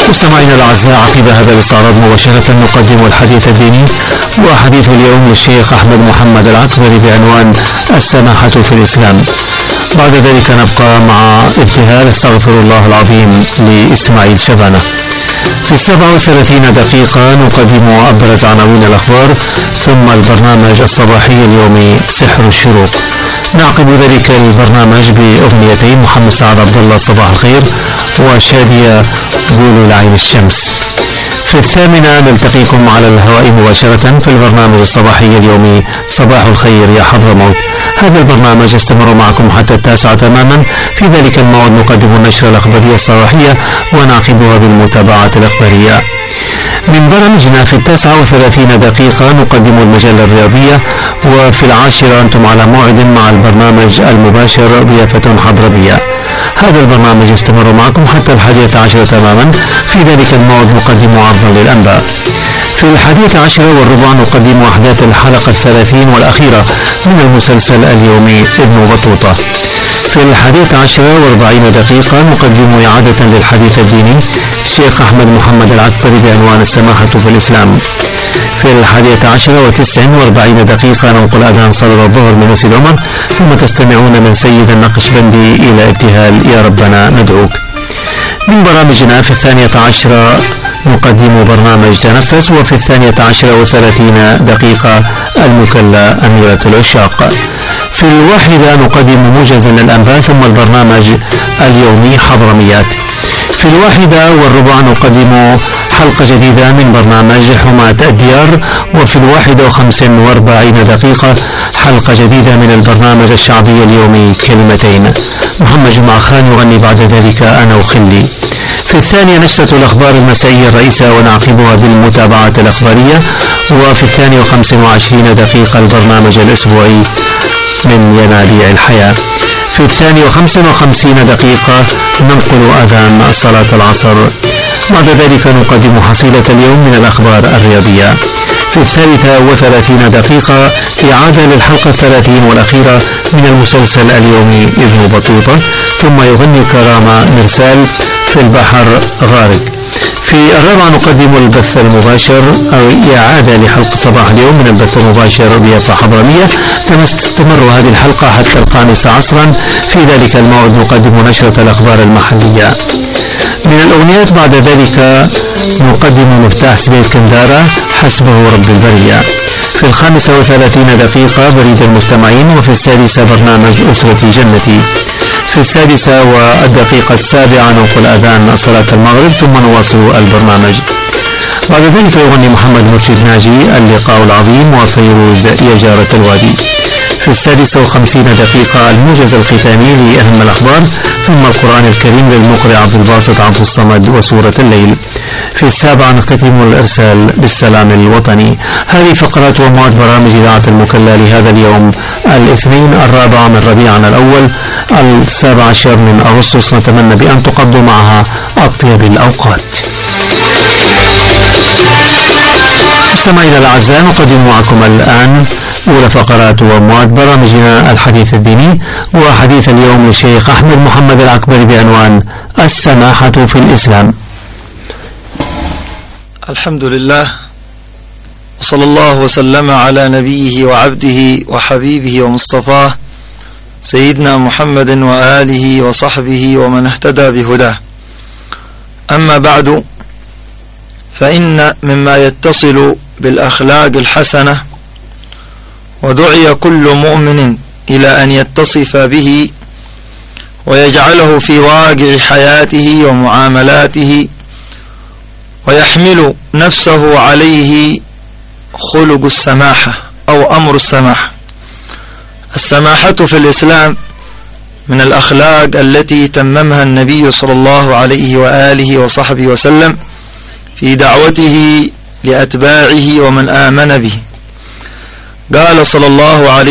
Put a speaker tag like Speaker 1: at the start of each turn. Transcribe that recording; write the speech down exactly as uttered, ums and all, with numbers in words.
Speaker 1: مستمعينا الأعزاء، عقب هذا الاستعراض مباشرة نقدم الحديث الديني، وحديث اليوم للشيخ أحمد محمد العكبري بعنوان السماحة في الإسلام. بعد ذلك نبقى مع ابتهال استغفر الله العظيم لإسماعيل شبانة. في السبع وثلاثين دقيقة نقدم أبرز عناوين الأخبار، ثم البرنامج الصباحي اليومي سحر الشروق. نعقب ذلك البرنامج بأغنيتين، محمد سعد عبد الله صباح الخير، وشادية قولوا لعين الشمس. في الثامنة نلتقيكم على الهواء مباشرة في البرنامج الصباحي اليومي صباح الخير يا حضرموت. هذا البرنامج يستمر معكم حتى التاسعة تماما. في ذلك الموعد نقدم النشرة الأخبارية الصباحية ونعقبها بالمتابعات الأخبارية. من برامجنا في التاسعة وثلاثين دقيقة نقدم المجلة الرياضية، وفي العاشرة أنتم على موعد مع البرنامج المباشر ضيافة حضرمية. هذا البرنامج يستمر معكم حتى الحادية عشرة تماما. في ذلك الموعد نقدم عرضا للأنباء. في الحادية عشرة والربع نقدم أحداث الحلقة الثلاثين والأخيرة من المسلسل اليومي ابن بطوطة. في الحادية عشرة واربعين دقيقة نقدم إعادة للحديث الديني الشيخ أحمد محمد العكبري بعنوان السماحة في الإسلام. في الحادية عشرة وتسع واربعين دقيقة ننقل أذان صلاة الظهر من مسجد عمر، ثم تستمعون من سيد النقشبندي إلى ابتهال يا ربنا ندعوك. من برامجنا في الثانية عشرة نقدم برنامج تنفس، وفي الثانية عشرة وثلاثين دقيقة المكلا أميرة العشاق. في الواحدة نقدم موجزا للأنباء، ثم البرنامج اليومي حضرميات. في الواحدة والربع نقدم حلقة جديدة من برنامج حماة الديار، وفي الواحدة وخمس واربعين دقيقة حلقة جديدة من البرنامج الشعبي اليومي كلمتين. محمد جمعة خان يغني بعد ذلك أنا وخلي. في الثانية نشرة الأخبار المسائية الرئيسة ونعقبها بالمتابعات الأخبارية، وفي الثانية وخمس وعشرين دقيقة البرنامج الأسبوعي من ينابيع الحياة. في الثانية وخمس وخمسين دقيقة ننقل أذان صلاة العصر. بعد ذلك نقدم حصيلة اليوم من الأخبار الرياضية. في الثالثة وثلاثين دقيقة إعادة للحلقة الثلاثين والأخيرة من المسلسل اليومي ابن بطوطة، ثم يغني كرامة مرسال في البحر غارق. في الرابعة نقدم البث المباشر أو إعادة لحلقة صباح اليوم من البث المباشر ضيافة حضرمية. تستمر هذه الحلقة حتى الخامسة عصرا. في ذلك الموعد نقدم نشرة الأخبار المحلية. من الأغنيات بعد ذلك نقدم مفتاح سبيل كندارة حسبه رب البرية. في الخامسة وثلاثين دقيقة بريد المستمعين، وفي السادسة برنامج أسرتي جنتي. في السادسة والدقيقة السابعة ننقل أذان صلاة المغرب، ثم نواصل البرنامج. بعد ذلك يغني محمد مرشد ناجي اللقاء العظيم وفيروز يا جارة الوادي. في السادسة وخمسين دقيقة الموجز الختامي لأهم الأخبار، ثم القرآن الكريم للمقرئ عبد الباسط عبد الصمد وسورة الليل. في السابعة نختتم الإرسال بالسلام الوطني. هذه فقرات ومواد برامج إذاعة المكلا لهذا اليوم الاثنين الرابع من ربيعنا الأول السابع عشر من أغسطس. نتمنى بأن تقضوا معها أطيب الأوقات. مستمعينا الأعزاء، نقدم معكم الآن أولى فقرات ومواد برامجنا الحديث الديني، وحديث اليوم للشيخ أحمد محمد العكبري بعنوان السماحة في الإسلام.
Speaker 2: الحمد لله، وصلى الله وسلم على نبيه وعبده وحبيبه ومصطفاه سيدنا محمد وآله وصحبه ومن اهتدى بهداه. أما بعد، فإن مما يتصل بالأخلاق الحسنة ودعي كل مؤمن إلى أن يتصف به ويجعله في واقع حياته ومعاملاته ويحمل نفسه عليه خلق السماحة أو أمر السماحة. السماحة في الإسلام من الأخلاق التي تممها النبي صلى الله عليه وآله وصحبه وسلم في دعوته لأتباعه ومن آمن به. قال صلى الله عليه